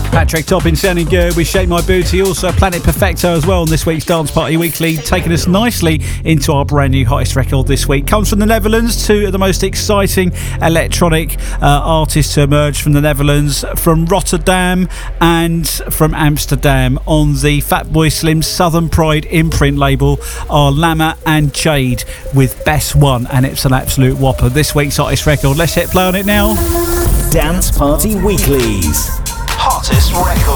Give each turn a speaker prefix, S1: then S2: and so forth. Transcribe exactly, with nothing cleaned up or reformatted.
S1: Patrick Topping sounding good with Shake My Booty. Also Planet Perfecto as well on this week's Dance Party Weekly, taking us nicely into our brand new hottest record this week. Comes from the Netherlands, two of the most exciting electronic uh, artists to emerge from the Netherlands, from Rotterdam and from Amsterdam. On the Fatboy Slim Southern Pride imprint label are Lama and Jade with Best One, and it's an absolute whopper. This week's hottest record. Let's hit play on it now.
S2: Dance Party Weekly's Hottest Record.